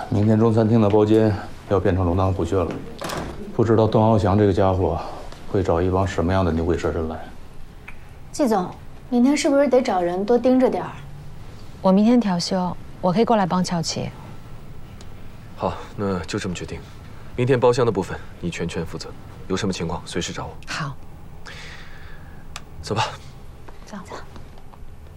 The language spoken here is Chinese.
明天中餐厅的包间要变成龙潭虎穴了，不知道段翱翔这个家伙会找一帮什么样的牛鬼蛇神来。 季总，明天是不是得找人多盯着点儿？ 我明天调休，我可以过来帮乔琪。 好，那就这么决定。明天包厢的部分你全权负责，有什么情况随时找我。 好， 走吧。